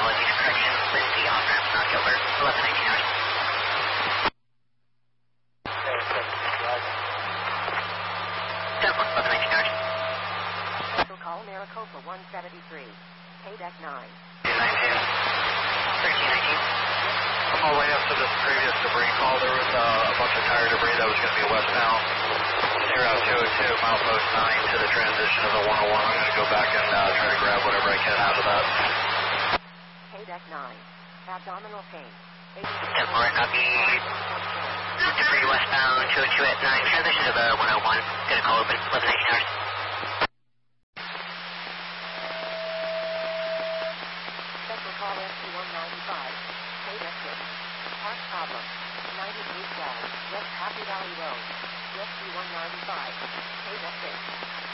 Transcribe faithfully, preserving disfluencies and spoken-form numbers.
apologies, correction, Lindsay on ramp, not Gilbert, eleven nineteen hours. eleven nineteen hours. Special call Maricopa one seventy-three, K-Deck nine. two nineteen, thirteen nineteen. On my way up to this previous debris call, there was uh, a bunch of tire debris that was going to be westbound. Zero two oh two, milepost nine to the transition of the one oh one. I'm going to go back and uh, try to grab whatever I can out of that. K-Deck nine, abdominal pain. ten four, copy. Debris westbound, two oh two at nine, transition to the one oh one. Gonna call open, eleven nineteen hours. Special call S T one ninety-five, K-Deck six. Park problem, ninety-three twelve, West Happy Valley Road, S T one ninety-five, K-Deck six.